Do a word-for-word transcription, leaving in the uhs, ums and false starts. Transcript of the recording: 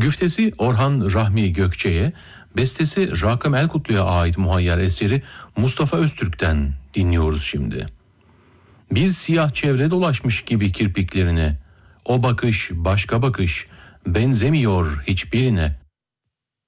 Güftesi Orhan Rahmi Gökçe'ye, bestesi Rakım Elkutlu'ya ait muhayyer eseri Mustafa Öztürk'ten dinliyoruz şimdi. Bir siyah çevre dolaşmış gibi kirpiklerine, o bakış başka bakış, benzemiyor hiçbirine.